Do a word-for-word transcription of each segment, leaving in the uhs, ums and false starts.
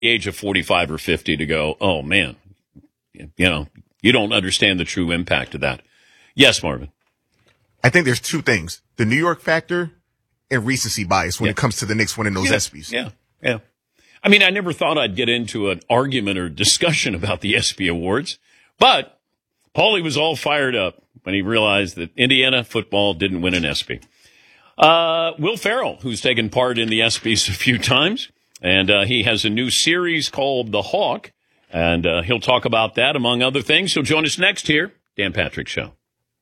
the age of forty-five or fifty to go, oh, man, you know, you don't understand the true impact of that. Yes, Marvin. I think there's two things, the New York factor and recency bias when yeah. it comes to the Knicks winning those yeah. ESPYs. Yeah, yeah. I mean, I never thought I'd get into an argument or discussion about the ESPY Awards, but Paulie was all fired up when he realized that Indiana football didn't win an ESPY. Uh, Will Ferrell, who's taken part in the ESPYs a few times, and uh, he has a new series called The Hawk, and uh, he'll talk about that, among other things. He'll join us next here, Dan Patrick Show.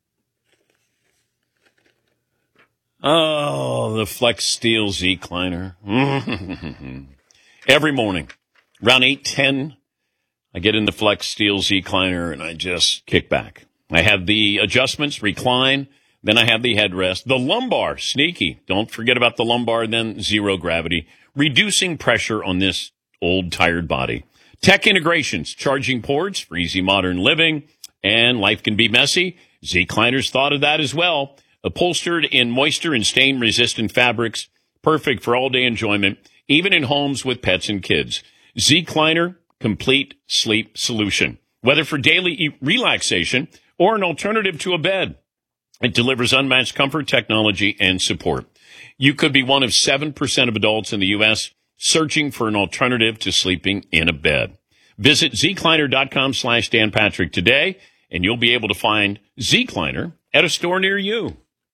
Oh, the Flex Steel Z-Kleiner. Every morning, around eight ten, I get in the Flex Steel Z-Kleiner, and I just kick back. I have the adjustments, recline, then I have the headrest. The lumbar, sneaky. Don't forget about the lumbar, then zero gravity, reducing pressure on this old, tired body. Tech integrations, charging ports for easy modern living, and life can be messy. Z-Kleiner's thought of that as well. Upholstered in moisture and stain-resistant fabrics, perfect for all-day enjoyment, even in homes with pets and kids. Z-Kleiner, complete sleep solution. Whether for daily relaxation or an alternative to a bed, it delivers unmatched comfort, technology, and support. You could be one of seven percent of adults in the U S searching for an alternative to sleeping in a bed. Visit zkleiner.com slash Dan Patrick today, and you'll be able to find Z-Kleiner at a store near you.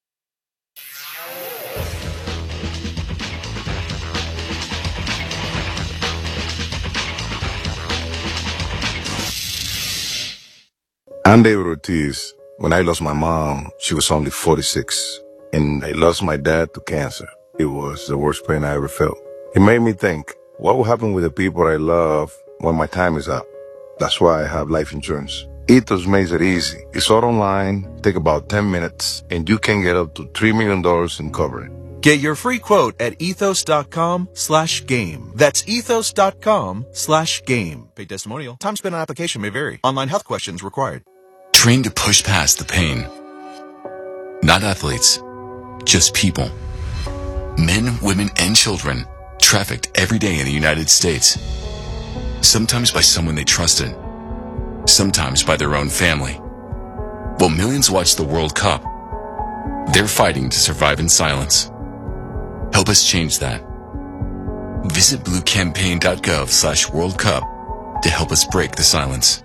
I'm David Ortiz. When I lost my mom, she was only forty-six, and I lost my dad to cancer. It was the worst pain I ever felt. It made me think, what will happen with the people I love when my time is up? That's why I have life insurance. Ethos makes it easy. It's all online, take about ten minutes, and you can get up to three million dollars in coverage. Get your free quote at ethos.com slash game. That's ethos.com slash game. Paid testimonial. Time spent on application may vary. Online health questions required. Trained to push past the pain. Not athletes, just people. Men, women, and children trafficked every day in the United States. Sometimes by someone they trusted. Sometimes by their own family. While millions watch the World Cup, they're fighting to survive in silence. Help us change that. Visit bluecampaign.gov slash World Cup to help us break the silence.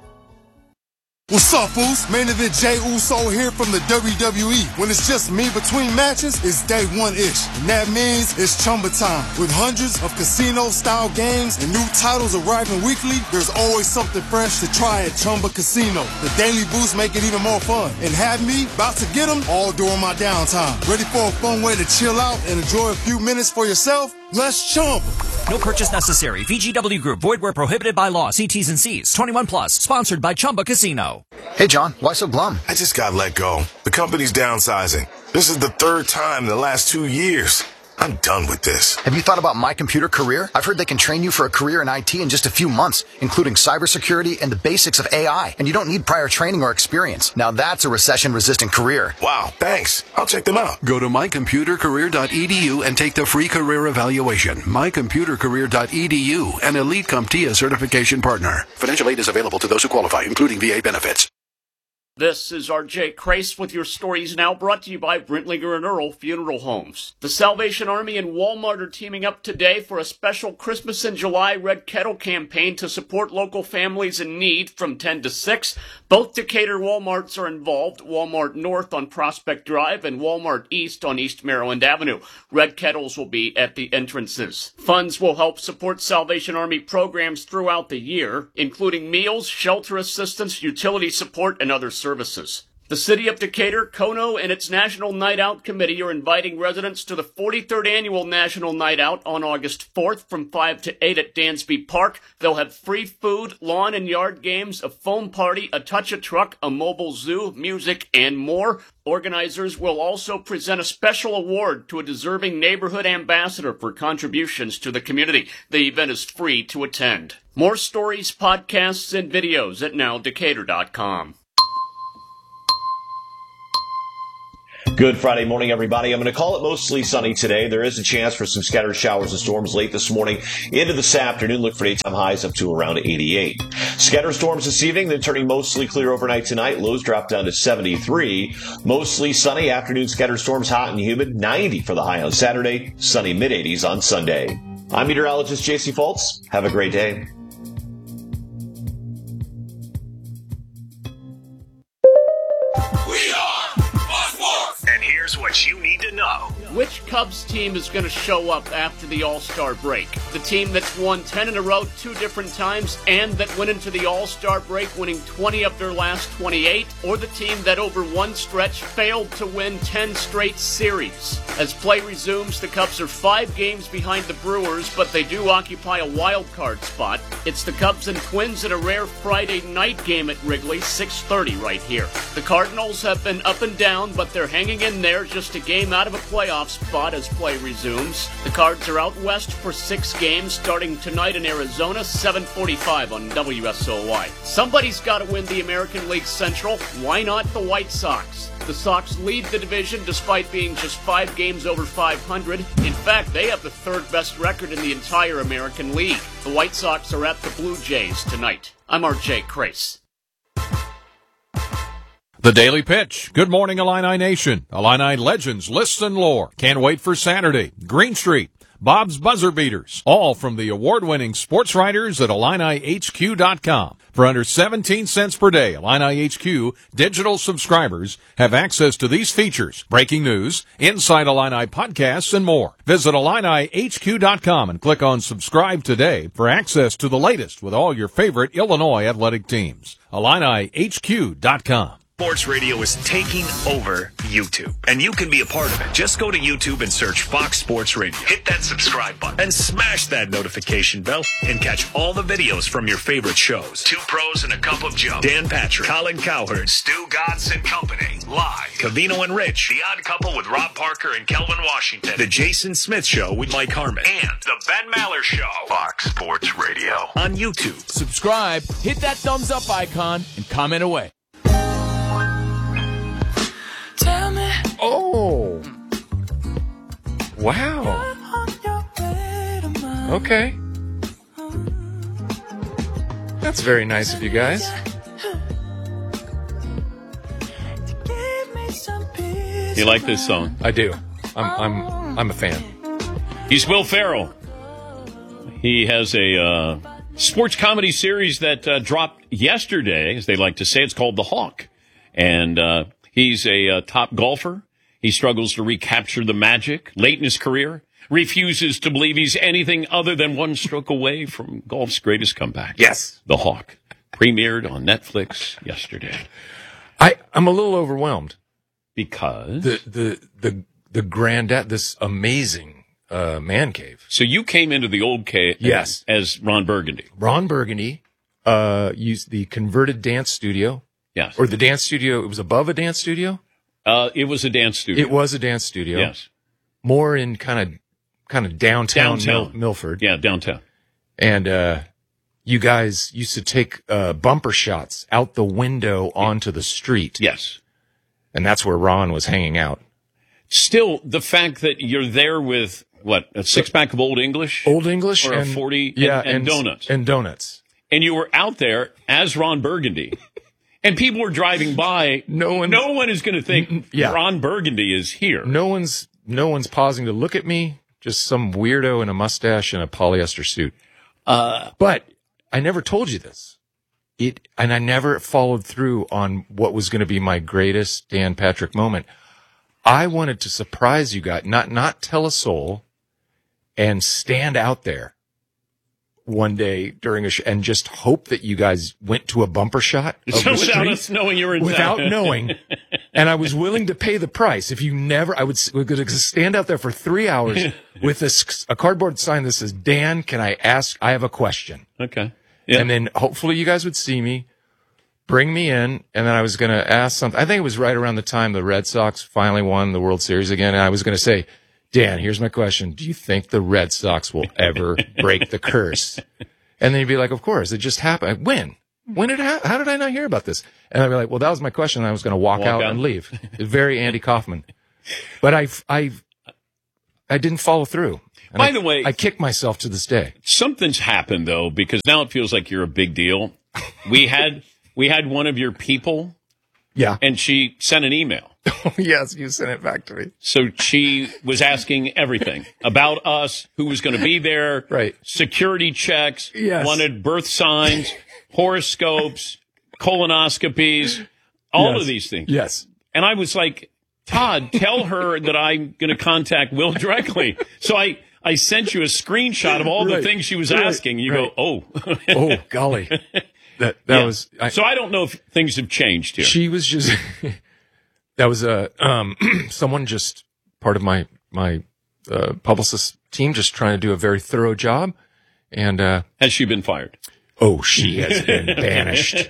What's up, fools? Main event Jey Uso here from the W W E. When it's just me between matches, it's day one-ish. And that means it's Chumba time. With hundreds of casino-style games and new titles arriving weekly, there's always something fresh to try at Chumba Casino. The daily boosts make it even more fun. And have me about to get them all during my downtime. Ready for a fun way to chill out and enjoy a few minutes for yourself? Let's Chumba. No purchase necessary. V G W Group. Void where prohibited by law. See T's and C's. twenty-one plus. Sponsored by Chumba Casino. Hey, John. Why so glum? I just got let go. The company's downsizing. This is the third time in the last two years. I'm done with this. Have you thought about My Computer Career? I've heard they can train you for a career in I T in just a few months, including cybersecurity and the basics of A I. And you don't need prior training or experience. Now that's a recession-resistant career. Wow, thanks. I'll check them out. Go to my computer career dot e d u and take the free career evaluation. my computer career dot e d u, an Elite CompTIA certification partner. Financial aid is available to those who qualify, including V A benefits. This is R J Crace with your stories now, brought to you by Brentlinger and Earl Funeral Homes. The Salvation Army and Walmart are teaming up today for a special Christmas in July Red Kettle campaign to support local families in need from ten to six. Both Decatur Walmarts are involved, Walmart North on Prospect Drive and Walmart East on East Maryland Avenue. Red Kettles will be at the entrances. Funds will help support Salvation Army programs throughout the year, including meals, shelter assistance, utility support, and other services. Services. The City of Decatur, Kono, and its National Night Out Committee are inviting residents to the forty-third Annual National Night Out on August fourth from five to eight at Dansby Park. They'll have free food, lawn and yard games, a foam party, a touch-a-truck, a mobile zoo, music, and more. Organizers will also present a special award to a deserving neighborhood ambassador for contributions to the community. The event is free to attend. More stories, podcasts, and videos at now decatur dot com. Good Friday morning, everybody. I'm going to call it mostly sunny today. There is a chance for some scattered showers and storms late this morning into this afternoon. Look for daytime highs up to around eighty-eight. Scattered storms this evening, then turning mostly clear overnight tonight. Lows drop down to seventy-three. Mostly sunny. Afternoon scattered storms hot and humid. ninety for the high on Saturday. Sunny mid-eighties on Sunday. I'm meteorologist J C Fultz. Have a great day. Here's what you need to know. Which Cubs team is going to show up after the All-Star break? The team that's won ten in a row two different times and that went into the All-Star break winning twenty of their last twenty-eight? Or the team that over one stretch failed to win ten straight series? As play resumes, the Cubs are five games behind the Brewers, but they do occupy a wild card spot. It's the Cubs and Twins at a rare Friday night game at Wrigley, six thirty right here. The Cardinals have been up and down, but they're hanging in there, just a game out of a playoff spot as play resumes. The Cards are out west for six games, starting tonight in Arizona, seven forty-five on W S O Y. Somebody's got to win the American League Central. Why not the White Sox? The Sox lead the division despite being just five games over five hundred. In fact, they have the third best record in the entire American League. The White Sox are at the Blue Jays tonight. I'm R J Crace. The Daily Pitch. Good morning, Illini Nation. Illini legends, lists, and lore. Can't wait for Saturday. Green Street. Bob's Buzzer Beaters. All from the award-winning sports writers at Illini H Q dot com. For under seventeen cents per day, Illini H Q digital subscribers have access to these features, breaking news, Inside Illini podcasts, and more. Visit Illini H Q dot com and click on subscribe today for access to the latest with all your favorite Illinois athletic teams. Illini H Q dot com. Sports Radio is taking over YouTube, and you can be a part of it. Just go to YouTube and search Fox Sports Radio. Hit that subscribe button and smash that notification bell and catch all the videos from your favorite shows. Two Pros and a Cup of Joe. Dan Patrick, Colin Cowherd, Stu Gotts and Company. Live. Cavino and Rich. The Odd Couple with Rob Parker and Kelvin Washington. The Jason Smith Show with Mike Harmon. And The Ben Maller Show. Fox Sports Radio. On YouTube. Subscribe, hit that thumbs up icon, and comment away. Tell me. Oh. Wow. Okay. That's very nice of you guys. You like this song? I do. I'm I'm I'm a fan. He's Will Ferrell. He has a uh, sports comedy series that uh, dropped yesterday, as they like to say. It's called The Hawk. And uh he's a uh, top golfer. He struggles to recapture the magic late in his career, refuses to believe he's anything other than one stroke away from golf's greatest comeback. Yes. The Hawk. Premiered on Netflix yesterday. I, I'm a little overwhelmed. Because? The, the, the, the granddad, this amazing uh, man cave. So you came into the old cave yes. as Ron Burgundy. Ron Burgundy uh, used the converted dance studio. Yes. Or the dance studio, it was above a dance studio? Uh, it was a dance studio. It was a dance studio. Yes. More in kind of kind of downtown, downtown. Mil- Milford. Yeah, downtown. And uh, you guys used to take uh, bumper shots out the window onto the street. Yes. And that's where Ron was hanging out. Still, the fact that you're there with, what, a six-pack of Old English? Old English. Or and, a forty yeah, and, and, and donuts. And donuts. And you were out there as Ron Burgundy. And people were driving by. No one, no one is going to think yeah. Ron Burgundy is here. No one's, no one's pausing to look at me. Just some weirdo in a mustache and a polyester suit. Uh, but I never told you this. It, and I never followed through on what was going to be my greatest Dan Patrick moment. I wanted to surprise you guys, not, not tell a soul, and stand out there one day during a show and just hope that you guys went to a bumper shot of so the street without us knowing you were in without town. knowing. And I was willing to pay the price. If you never, I would, would stand out there for three hours with a, a cardboard sign that says, Dan, can I ask, I have a question. Okay. Yeah. And then hopefully you guys would see me, bring me in, and then I was going to ask something. I think it was right around the time the Red Sox finally won the World Series again. And I was going to say, Dan, here's my question. Do you think the Red Sox will ever break the curse? And then you'd be like, of course, it just happened. When? When did it ha- how did I not hear about this? And I'd be like, well, that was my question. And I was going to walk, Walk out, out and leave. Very Andy Kaufman. but I, I, I didn't follow through. And By I, the way, I kick myself to this day. Something's happened though, because now it feels like you're a big deal. We had we had one of your people, yeah, and she sent an email. Yes, you sent it back to me. So she was asking everything about us, who was going to be there, right? Security checks, yes. Wanted birth signs, horoscopes, colonoscopies, all yes. of these things. Yes. And I was like, Todd, tell her that I'm going to contact Will directly. So I, I sent you a screenshot of all right. the things she was right. asking. You right. go, oh. Oh, golly. That that yeah. was. I, so I don't know if things have changed here. She was just. That was a um, someone just part of my my uh, publicist team just trying to do a very thorough job. And uh, has she been fired? Oh, she has been banished.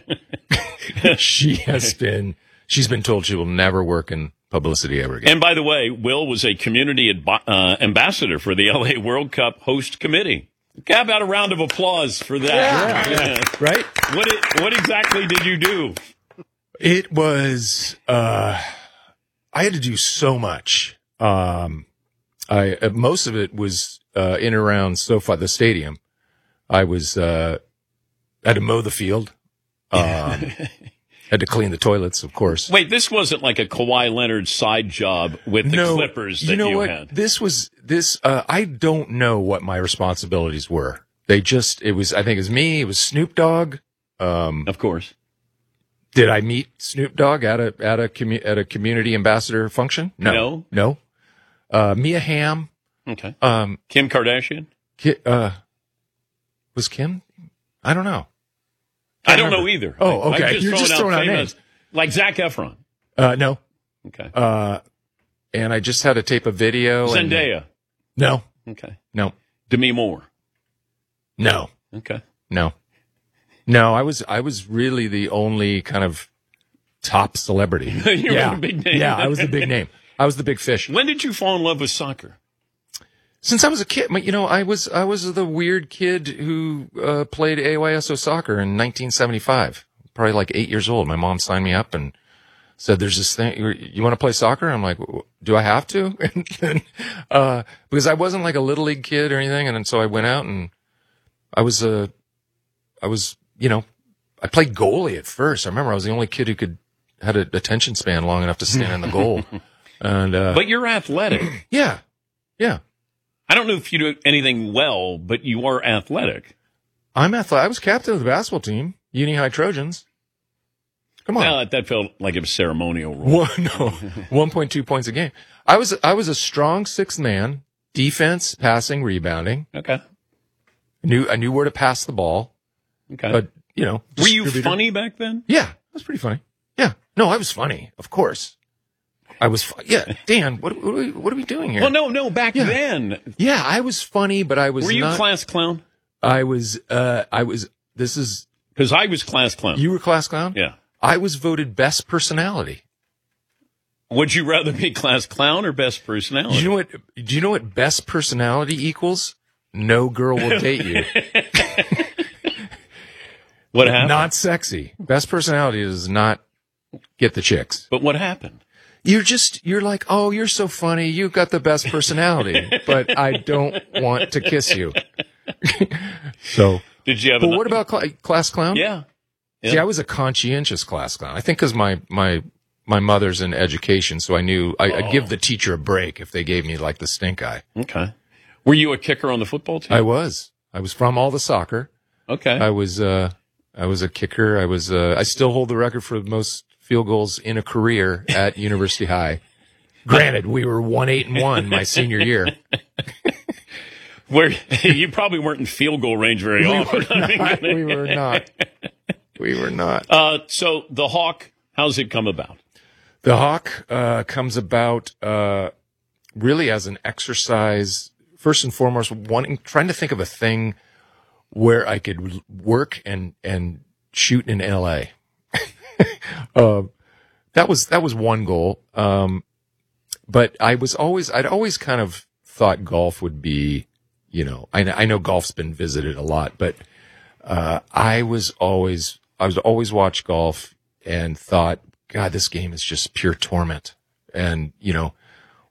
She has been. She's been told she will never work in publicity ever again. And by the way, Will was a community adbi- uh, ambassador for the L A World Cup host committee. How about a round of applause for that? Yeah, yeah. yeah. Right. What it, what exactly did you do? It was, uh, I had to do so much. Um, I, uh, most of it was, uh, in and around SoFi, the stadium. I was, uh, had to mow the field. Um, had to clean the toilets, of course. Wait, this wasn't like a Kawhi Leonard side job with the no, Clippers that you, know you what? had. This was, this, uh, I don't know what my responsibilities were. They just, it was, I think it was me, it was Snoop Dogg. Um, of course. Did I meet Snoop Dogg at a at a commu- at a community ambassador function? No, no. no. Uh, Mia Hamm. Okay. Um, Kim Kardashian. Ki- uh, was Kim? I don't know. I don't know either. Oh, okay. I'm just You're throwing just out throwing out famous, names. like Zac Efron. Uh, no. Okay. Uh, and I just had to tape a video. Zendaya. And, no. Okay. No. Demi Moore. No. Okay. No. No, I was I was really the only kind of top celebrity. You yeah. were the big name. Yeah, I was the big name. I was the big fish. When did you fall in love with soccer? Since I was a kid, you know, I was I was the weird kid who uh, played A Y S O soccer in nineteen seventy-five. Probably like eight years old. My mom signed me up and said, "There's this thing. You want to play soccer?" I'm like, "Do I have to?" And then, uh, because I wasn't like a little league kid or anything, and so I went out and I was a, uh, I was, you know, I played goalie at first. I remember I was the only kid who could had an attention span long enough to stand in the goal. And uh, but you're athletic. Yeah, yeah. I don't know if you do anything well, but you are athletic. I'm athletic. I was captain of the basketball team, Uni High Trojans. Come on. Well, that felt like it was ceremonial rule. One, no, one point two points a game. I was I was a strong sixth man, defense, passing, rebounding. Okay. I knew I knew where to pass the ball. Okay. But you know, were you funny back then? Yeah, I was pretty funny. Yeah. No, I was funny, of course. I was, fu- yeah, Dan, what, what, are we, what are we doing here? Well, no, no, back yeah. then. Yeah, I was funny, but I was Were you not, class clown? I was, uh, I was, this is. Because I was class clown. You were class clown? Yeah. I was voted best personality. Would you rather be class clown or best personality? Do you know what, do you know what best personality equals? No girl will date you. What happened? Not sexy. Best personality does not get the chicks. But what happened? You're just, you're like, oh, you're so funny. You've got the best personality, but I don't want to kiss you. So, did you have but a, what about cl- class clown? Yeah. yeah. See, I was a conscientious class clown. I think because my, my, my mother's in education, so I knew I, oh. I'd give the teacher a break if they gave me like the stink eye. Okay. Were you a kicker on the football team? I was. I was from all the soccer. Okay. I was, uh, I was a kicker. I was, uh, I still hold the record for the most field goals in a career at University High. Granted, we were one eight and one my senior year. Where you probably weren't in field goal range very we often. Were not, we were not. We were not. Uh, so the Hawk, how's it come about? The Hawk uh, comes about uh, really as an exercise. First and foremost, wanting, trying to think of a thing where I could work and and shoot in L A. uh, that was that was one goal. Um, but I was always I'd always kind of thought golf would be, you know, I, I know golf's been visited a lot, but uh, I was always I was always watch golf and thought, God, this game is just pure torment. And you know,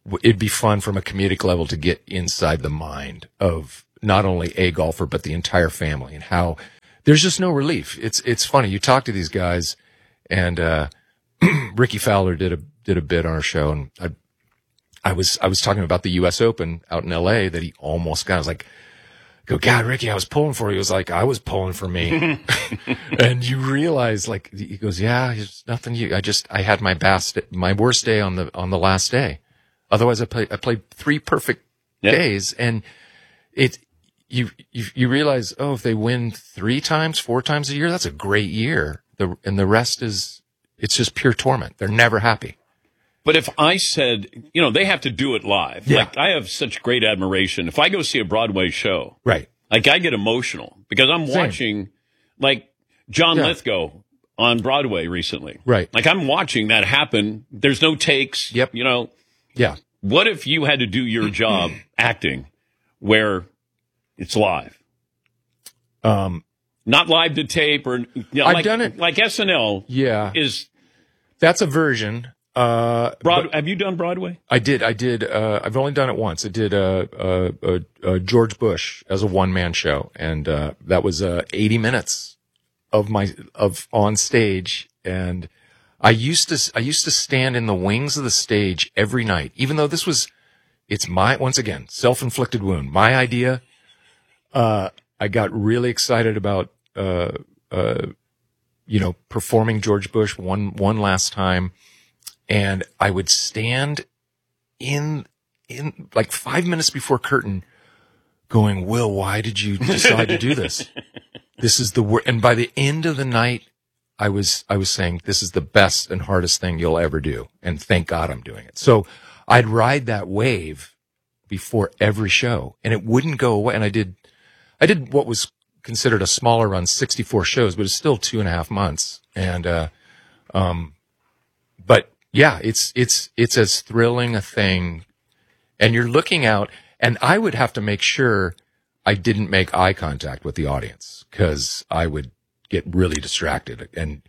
w- it'd be fun from a comedic level to get inside the mind of not only a golfer, but the entire family and how there's just no relief. It's, it's funny. You talk to these guys and, uh, Ricky Fowler did a, did a bit on our show, and I, I was, I was talking about the U S Open out in L A that he almost got. I was like, go, God, Ricky, I was pulling for you. He was like, I was pulling for me. And you realize, like, he goes, yeah, there's nothing you, I just, I had my best, my worst day on the, on the last day. Otherwise I played, I played three perfect yep. days. And it, you, you, you realize, oh, if they win three times, four times a year, that's a great year. The, and the rest is, it's just pure torment. They're never happy. But if I said, you know, they have to do it live. Yeah. Like, I have such great admiration. If I go see a Broadway show, right? Like, I get emotional because I'm Same. watching, like, John Yeah. Lithgow on Broadway recently. Right. Like, I'm watching that happen. There's no takes. Yep. You know. Yeah. What if you had to do your job acting where it's live? Um, Not live to tape or, you know, I've like, done it. Like S N L. Yeah. Is. That's a version. Uh, Broad, have you done Broadway? I did. I did. Uh, I've only done it once. I did uh, uh, uh, uh, George Bush as a one man show, and uh, that was uh, eighty minutes of my of on stage. And I used to I used to stand in the wings of the stage every night, even though this was it's my once again self inflicted wound, my idea. Uh, I got really excited about uh, uh, you know performing George Bush one one last time. And I would stand in, in like five minutes before curtain going, Will, why did you decide to do this? This is the worst. And by the end of the night, I was, I was saying, this is the best and hardest thing you'll ever do. And thank God I'm doing it. So I'd ride that wave before every show and it wouldn't go away. And I did, I did what was considered a smaller run, sixty-four shows, but it's still two and a half months. And, uh, um, but, yeah, it's, it's, it's as thrilling a thing. And you're looking out, and I would have to make sure I didn't make eye contact with the audience because I would get really distracted. And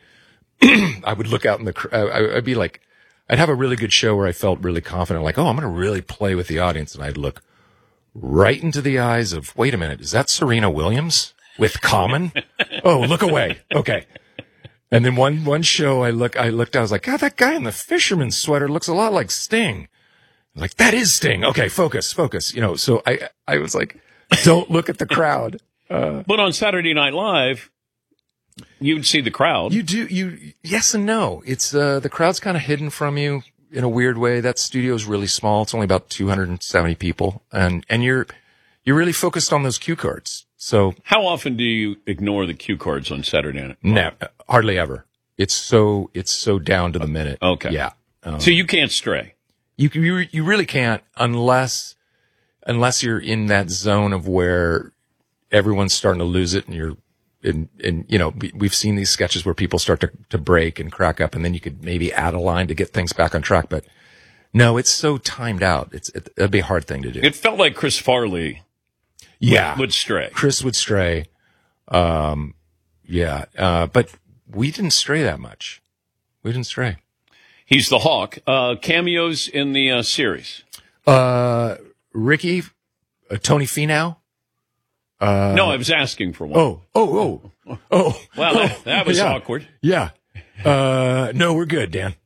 I would look out in the, cr- I, I'd be like, I'd have a really good show where I felt really confident, like, oh, I'm going to really play with the audience. And I'd look right into the eyes of, wait a minute, is that Serena Williams with Common? Oh, look away. Okay. And then one, one show I look, I looked, I was like, God, that guy in the fisherman's sweater looks a lot like Sting. I'm like, that is Sting. Okay, focus, focus. You know, so I, I was like, don't look at the crowd. Uh, but on Saturday Night Live, you'd see the crowd. You do, you, yes and no. It's, uh, the crowd's kind of hidden from you in a weird way. That studio's really small. It's only about two hundred seventy people. And, and you're, you're really focused on those cue cards. So how often do you ignore the cue cards on Saturday Night? No, hardly ever. It's so, it's so down to the minute. Okay. Yeah. Um, so you can't stray. You, you, you really can't unless, unless you're in that zone of where everyone's starting to lose it and you're, and, and, you know, we've seen these sketches where people start to, to break and crack up and then you could maybe add a line to get things back on track. But no, it's so timed out. It's, it, it'd be a hard thing to do. It felt like Chris Farley. Yeah. Would, would stray. Chris would stray. Um, yeah. Uh, but we didn't stray that much. We didn't stray. He's the Hawk. Uh, cameos in the uh, series. Uh, Ricky, uh, Tony Finau. Uh, no, I was asking for one. Oh, oh, oh, oh. Well, that, that was yeah. awkward. Yeah. Uh, no, we're good, Dan.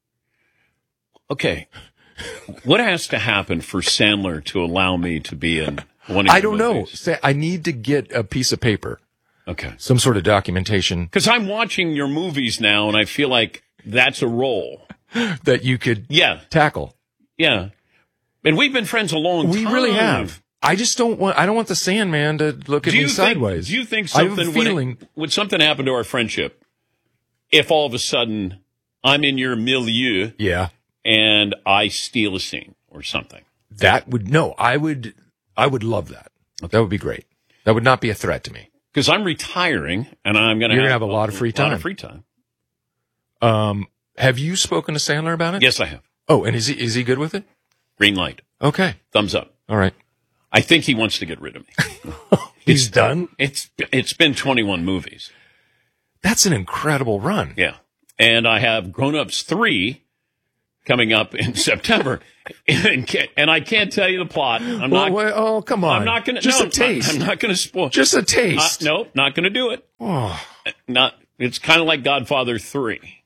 Okay. What has to happen for Sandler to allow me to be in one of I your don't movies? know. I need to get a piece of paper. Okay. Some sort of documentation. Because I'm watching your movies now, and I feel like that's a role that you could yeah. tackle. Yeah. And we've been friends a long we time. We really have. I just don't want, I don't want the Sandman to look at me think, sideways. Do you think I have something a feeling, would, would something happen to our friendship if all of a sudden I'm in your milieu yeah. and I steal a scene or something? That would, no, I would, I would love that. That would be great. That would not be a threat to me. Because I'm retiring and I'm going to have, have a lot of free a time. lot of free time. Um, have you spoken to Sandler about it? Yes, I have. Oh, and is he, is he good with it? Green light. Okay. Thumbs up. All right. I think he wants to get rid of me. He's done? It's It's been twenty-one movies. That's an incredible run. Yeah. And I have Grown Ups three coming up in September. and, can't, and I can't tell you the plot. I'm well, not. wait, oh, come on. I'm not going to. Just no, a taste. I'm not going to spoil. Just a taste. Uh, no, not going to do it. Oh. Not. It's kind of like Godfather three.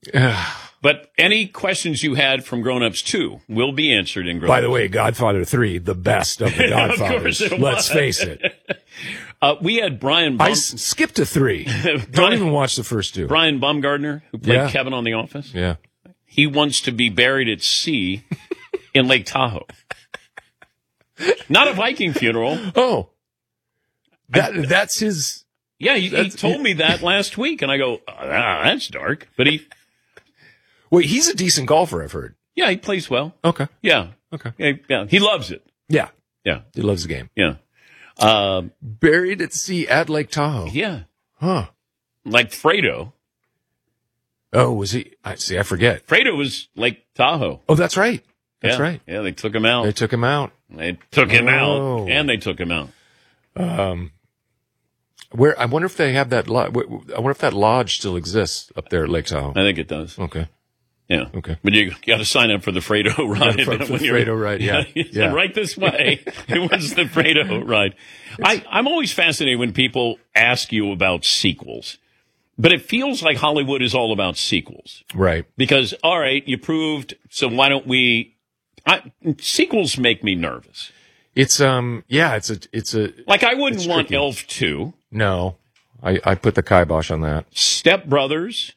But any questions you had from Grown Ups two will be answered in Grown Ups. By the way, Godfather three, the best of the Godfathers. Of Let's face it. Uh, we had Brian. Baum- I s- skipped to three. Brian, Don't even watch the first two. Brian Baumgartner, who played Yeah. Kevin on The Office. Yeah. He wants to be buried at sea in Lake Tahoe. Not a Viking funeral. Oh. That, that's his. Yeah, he, he That's- told me that last week, and I go, ah, that's dark. But he, Wait, he's a decent golfer, I've heard. yeah, he plays well. Okay. Yeah. Okay. Yeah, yeah. He loves it. Yeah. Yeah. He loves the game. Yeah. Um, Buried at sea at Lake Tahoe. yeah. Huh. Like Fredo. Oh, was he? I see. I forget. Fredo was Lake Tahoe. Oh, that's right. That's yeah. right. Yeah, they took him out. They took him out. They took him Oh. out, and they took him out. Um, where I wonder if they have that. Lo- I wonder if that lodge still exists up there at Lake Tahoe. I think it does. Okay. Yeah. Okay. But you got to sign up for the Fredo ride. for- for when the you're- Fredo ride, yeah. You said, Yeah. right this way. It was the Fredo ride. I, I'm always fascinated when people ask you about sequels. But it feels like Hollywood is all about sequels. Right. Because, all right, you proved, so why don't we... I, sequels make me nervous. It's um. Yeah. It's a. It's a. Like, I wouldn't It's want tricky. Elf two. No. I I put the kibosh on that. Step Brothers.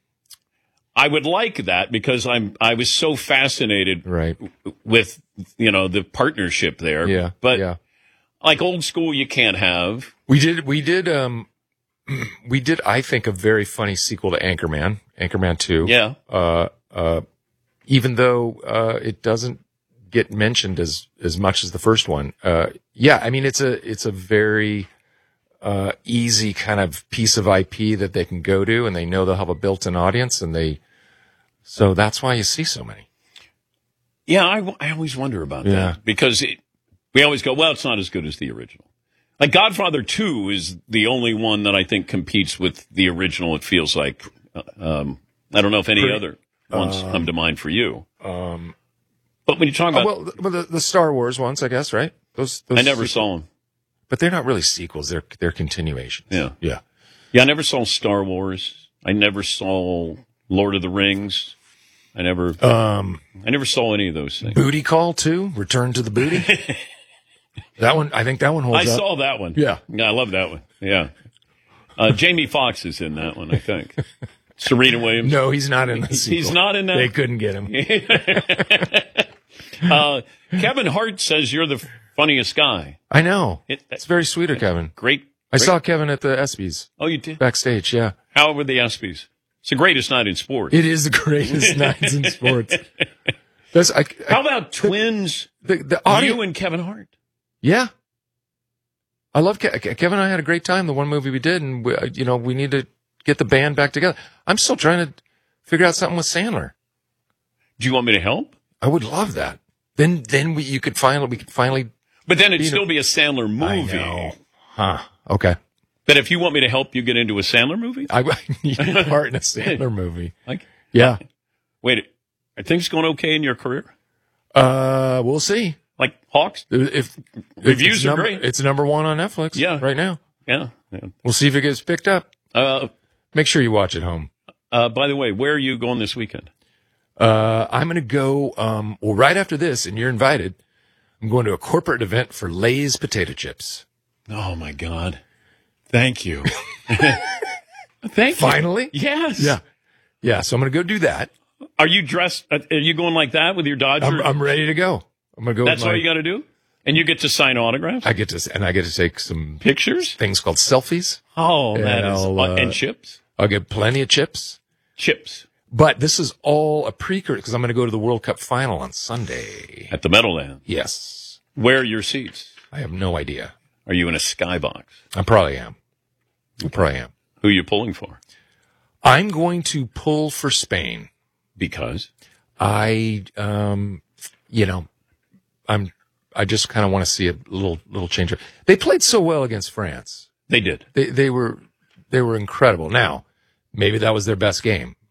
I would like that because I'm I was so fascinated Right. with, you know, the partnership there. Yeah. But yeah. like Old School, you can't have. We did. We did. Um. We did. I think a very funny sequel to Anchorman. Anchorman two. Yeah. Uh. Uh. Even though uh, it doesn't get mentioned as as much as the first one. Uh. Yeah. I mean, it's a it's a very uh easy kind of piece of I P that they can go to, and they know they'll have a built-in audience, and they. So that's why you see so many. Yeah, I, I always wonder about Yeah. that because it, we always go, well, it's not as good as the original. Like Godfather two is the only one that I think competes with the original. It feels like. Um, I don't know if any Pretty- other ones um, come to mind for you. Um. But when you talk Oh, about, well, the, well, the, the Star Wars ones, I guess, right? Those. those I never saw them. But they're not really sequels. They're they're continuations. Yeah. Yeah. Yeah, I never saw Star Wars. I never saw Lord of the Rings. I never, Um. I never saw any of those things. Booty Call two. Return to the Booty. That one. I think that one holds I up. saw that one. Yeah. Yeah, I love that one. Yeah. Uh, Jamie Foxx is in that one, I think. Serena Williams. No, he's not in the He's sequel. not in that. They couldn't get him. uh, Kevin Hart says you're the funniest guy. I know. It- It's very sweet of Kevin. Great. I great- saw Kevin at the ESPYs Oh, you did? backstage. Yeah. How were the ESPYs? It's the greatest night in sports. It is the greatest nights in sports. That's, I, How about twins? the, the audio? You and Kevin Hart. Yeah. I love Ke- Ke- Kevin and I had a great time. The one movie we did, and we, uh, you know, we need to get the band back together. I'm still trying to figure out something with Sandler. Do you want me to help? I would love that. Then, then we, you could finally, we could finally. But then it'd Be still the- be a Sandler movie. I know. Huh. Okay. But if you want me to help you get into a Sandler movie? I, I need a part in a Sandler movie. Like, Yeah. wait, are things going okay in your career? Uh, we'll see. Like Hawks? If Reviews it's are number, great. It's number one on Netflix. Yeah. Right now. Yeah. yeah. We'll see if it gets picked up. Uh, Make sure you watch at home. uh, by the way, where are you going this weekend? Uh, I'm going to go, um, well, right after this, and you're invited. I'm going to a corporate event for Lay's potato chips. Oh, my God. Thank you. Thank you. Finally? Yes. Yeah. Yeah. So I'm going to go do that. Are you dressed? uh, Are you going like that with your Dodger? I'm, I'm ready to go. I'm going to go. That's with my, all you got to do? And you get to sign autographs? I get to, and I get to take some Pictures? things called selfies. Oh, And that is. I'll, uh, uh, and chips? I'll get plenty of chips. Chips. But this is all a precursor because I'm going to go to the World Cup final on Sunday. At the Meadowlands. Yes. Where are your seats? I have no idea. Are you in a skybox? I probably am. I probably am. Who are you pulling for? I'm going to pull for Spain. Because? I, um, you know, I'm, I just kind of want to see a little, little change. They played so well against France. They did. They, they were, they were incredible. Now, maybe that was their best game.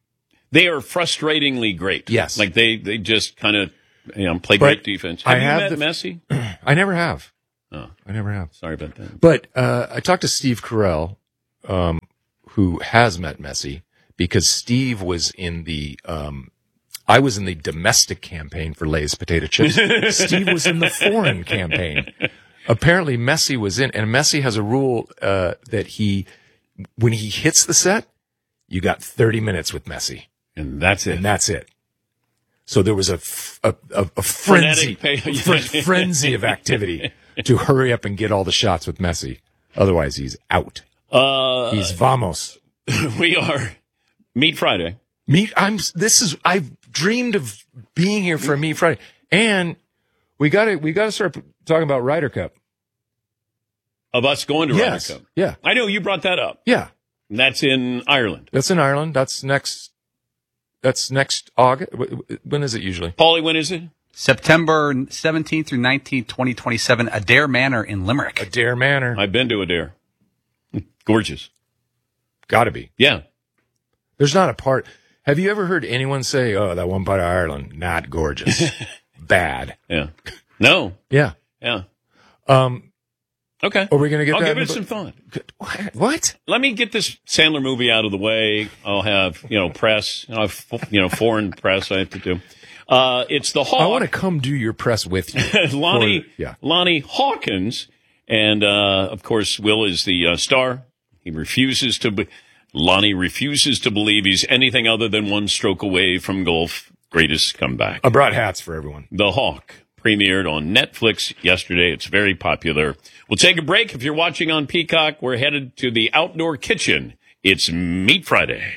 They are frustratingly great. Yes. Like they, they just kind of, you know, play But great defense. Have I you have met the- Messi? I never have. Oh, I never have. Sorry about that. But uh, I talked to Steve Carell, um, who has met Messi, because Steve was in the um, I was in the domestic campaign for Lay's potato chips. Steve was in the foreign campaign. Apparently, Messi was in, and Messi has a rule uh, that he, when he hits the set, you got thirty minutes with Messi, and that's it. And that's it. So there was a f- a, a, a frenzy, Frenetic fr- frenzy of activity to hurry up and get all the shots with Messi. Otherwise, he's out. Uh, he's vamos. We are Meat Friday. Meat. I'm. This is. I've dreamed of being here for a Meat Friday, and we got to. We got to start talking about Ryder Cup. Of us going to Yes. Ryder Cup. Yeah. I know you brought that up. Yeah. And that's in Ireland. That's in Ireland. That's next. That's next August. When is it usually? Paulie, when is it? September seventeenth through nineteenth, twenty twenty-seven, Adair Manor in Limerick. Adair Manor. I've been to Adair. Gorgeous. Got to be. Yeah. There's not a part. Have you ever heard anyone say, "Oh, that one part of Ireland, not gorgeous, bad"? Yeah. No. Yeah. Yeah. Um. Okay. Are we going to get I'll that? give in it the- some thought. What? Let me get this Sandler movie out of the way. I'll have, you know, press, I'll have, you know, foreign press I have to do. Uh, it's the Hawk. I want to come do your press with you. Lonnie, Or- yeah. Lonnie Hawkins. And, uh, of course, Will is the uh, star. He refuses to, be- Lonnie refuses to believe he's anything other than one stroke away from golf's greatest comeback. I brought hats for everyone. The Hawk premiered on Netflix yesterday. It's very popular. We'll take a break. If you're watching on Peacock, we're headed to the outdoor kitchen. It's Meat Friday.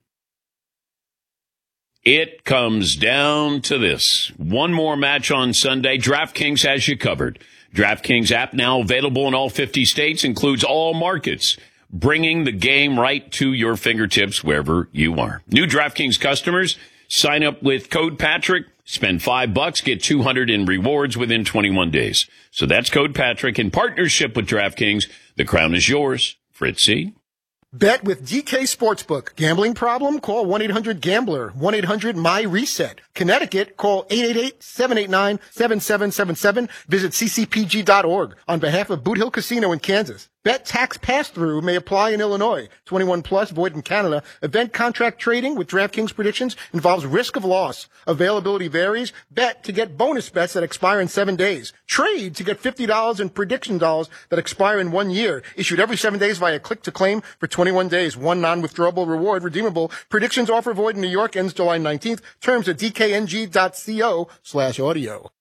It comes down to this. One more match on Sunday. DraftKings has you covered. DraftKings app now available in all fifty states, includes all markets, bringing the game right to your fingertips wherever you are. New DraftKings customers, sign up with code Patrick, spend five bucks, get two hundred in rewards within twenty-one days. So that's code Patrick in partnership with DraftKings. The crown is yours. Fritzy. Bet with D K Sportsbook. Gambling problem? Call one eight hundred gambler. one eight hundred M Y reset. Connecticut, call eight eight eight, seven eight nine, seven seven seven seven. Visit c c p g dot org. On behalf of Boot Hill Casino in Kansas. Bet tax pass-through may apply in Illinois. twenty-one plus, void in Canada. Event contract trading with DraftKings predictions involves risk of loss. Availability varies. Bet to get bonus bets that expire in seven days. Trade to get fifty dollars in prediction dollars that expire in one year. Issued every seven days via click to claim for twenty-one days. One non-withdrawable reward redeemable. Predictions offer void in New York ends July nineteenth. Terms at d k n g dot co slash audio.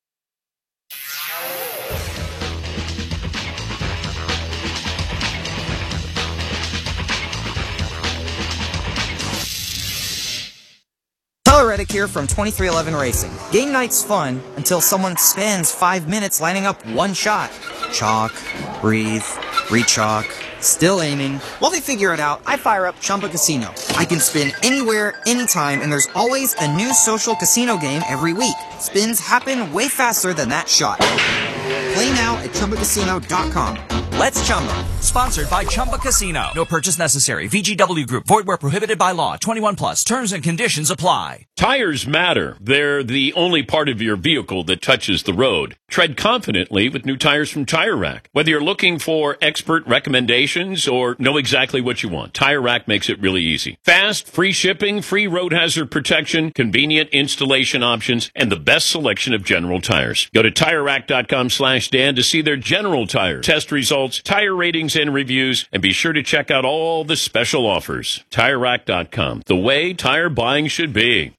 Tyler Reddick here from twenty-three eleven Racing. Game night's fun until someone spends five minutes lining up one shot. Chalk, breathe, re-chalk, still aiming. While they figure it out, I fire up Chumba Casino. I can spin anywhere, anytime, and there's always a new social casino game every week. Spins happen way faster than that shot. Play now at chumba casino dot com. Let's Chumba. Sponsored by Chumba Casino. No purchase necessary. V G W Group. Void where prohibited by law. twenty-one plus. Terms and conditions apply. Tires matter. They're the only part of your vehicle that touches the road. Tread confidently with new tires from Tire Rack. Whether you're looking for expert recommendations or know exactly what you want, Tire Rack makes it really easy. Fast, free shipping, free road hazard protection, convenient installation options, and the best selection of General tires. Go to Tire Rack dot com slash Dan to see their General tire test results, tire ratings, and reviews, and be sure to check out all the special offers. Tire Rack dot com, the way tire buying should be.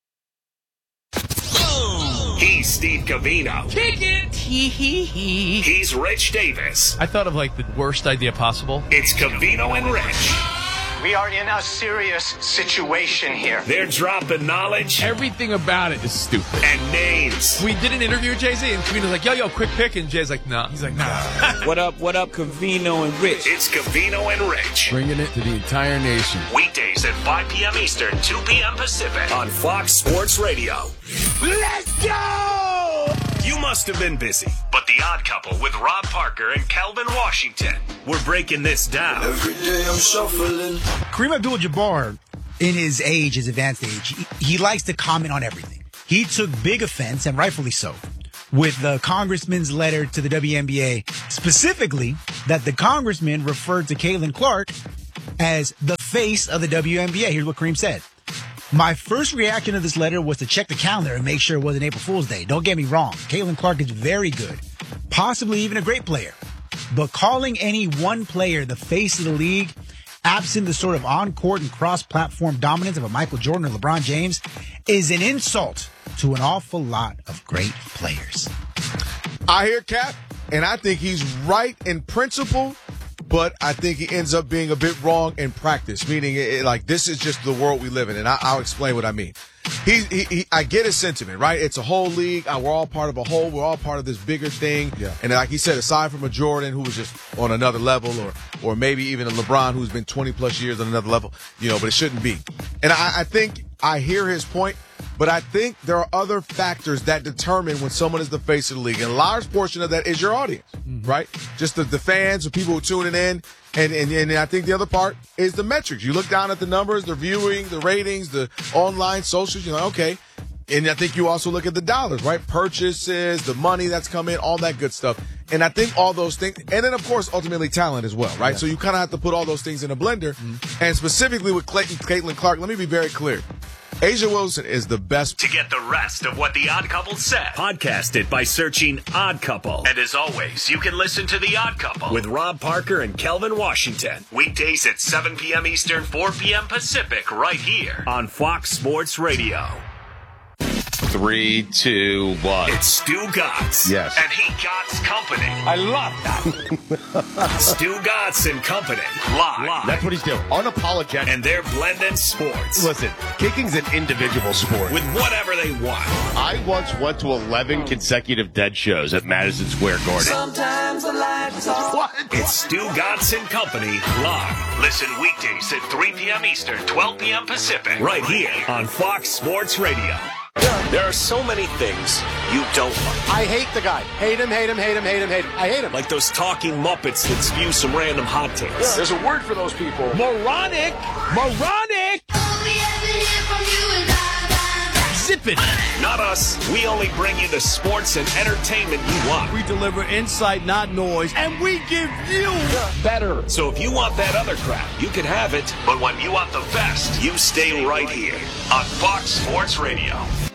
He's Steve Covino. Kick it! Hee hee hee. He's Rich Davis. I thought of like the worst idea possible. It's Covino and Rich. We are in a serious situation here. They're dropping knowledge. Everything about it is stupid. And names. We did an interview with Jay-Z, and Covino's like, yo, yo, quick pick. And Jay's like, nah. He's like, nah. What up, what up, Covino and Rich? It's Covino and Rich. Bringing it to the entire nation. Weekdays at five p.m. Eastern, two p.m. Pacific on Fox Sports Radio. Let's go! You must have been busy, but The Odd Couple with Rob Parker and Calvin Washington. We're breaking this down. Every day I'm shuffling. Kareem Abdul-Jabbar in his age, his advanced age, he, he likes to comment on everything. He took big offense, and rightfully so, with the congressman's letter to the W N B A, specifically that the congressman referred to Caitlin Clark as the face of the W N B A. Here's what Kareem said. My first reaction to this letter was to check the calendar and make sure it wasn't April Fool's Day. Don't get me wrong. Caitlin Clark is very good, possibly even a great player. But calling any one player the face of the league, absent the sort of on-court and cross-platform dominance of a Michael Jordan or LeBron James, is an insult to an awful lot of great players. I hear Cap, and I think he's right in principle, but I think he ends up being a bit wrong in practice, meaning it, like this is just the world we live in, and I, I'll explain what I mean. He, he, he, I get his sentiment, right? It's a whole league. Uh, we're all part of a whole. We're all part of this bigger thing. Yeah. And like he said, aside from a Jordan who was just on another level, or or maybe even a LeBron who's been twenty plus years on another level, you know, but it shouldn't be. And I, I think I hear his point, but I think there are other factors that determine when someone is the face of the league. And a large portion of that is your audience, mm-hmm. right? Just the, the fans, the people who are tuning in. And, and and I think the other part is the metrics. You look down at the numbers, the viewing, the ratings, the online socials, you're like, okay. And I think you also look at the dollars, right? Purchases, the money that's come in, all that good stuff. And I think all those things, and then of course, ultimately talent as well, right? Yeah. So you kind of have to put all those things in a blender. Mm-hmm. And specifically with Clayton, Caitlin Clark, let me be very clear. A'ja Wilson is the best. To get the rest of what The Odd Couple said, podcast it by searching Odd Couple. And as always, you can listen to The Odd Couple with Rob Parker and Kelvin Washington. Weekdays at seven p.m. Eastern, four p.m. Pacific, right here on Fox Sports Radio. Three, two, one. It's Stu Gotts. Yes. And he Gotts Company. I love that. Stu Gotts and Company. Live. Live. That's what he's doing. Unapologetic. And they're blending sports. Listen, kicking's an individual sport. With whatever they want. I once went to eleven consecutive dead shows at Madison Square Garden. Sometimes the lights off. What? It's Stu Gotts and Company. Live. Listen weekdays at three p.m. Eastern, twelve p.m. Pacific. Right here on Fox Sports Radio. There are so many things you don't like. I hate the guy. Hate him, hate him, hate him, hate him, hate him. I hate him. Like those talking Muppets that spew some random hot takes. Yeah. There's a word for those people. Moronic! Moronic! Zip it! Not us. We only bring you the sports and entertainment you want. We deliver insight, not noise, and we give you better. So if you want that other crap, you can have it. But when you want the best, you stay right here on Fox Sports Radio.